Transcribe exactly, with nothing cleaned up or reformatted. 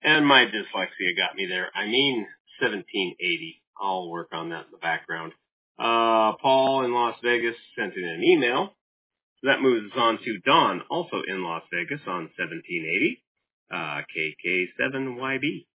And my dyslexia got me there. I mean, seventeen eighty. I'll work on that in the background. Uh, Paul in Las Vegas sent in an email. So that moves us on to Don, also in Las Vegas on seventeen eighty. Uh, K K seven Y B.